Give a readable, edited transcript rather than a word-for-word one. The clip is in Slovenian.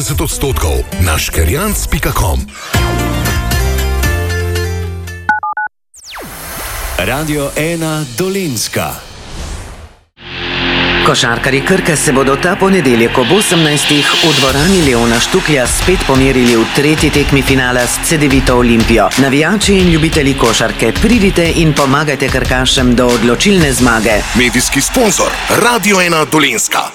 40% na škerjanc.com. Radio 1 Dolenjska. Košarkarji Krke se bodo ta ponedeljek ob 18. v dvorani Leona Štuklja spet pomerili v tretji tekmi finala s Cedevito Olimpijo. Navijači in ljubitelji košarke, pridite in pomagajte Krkašem do odločilne zmage. Medijski sponzor Radio 1 Dolenjska.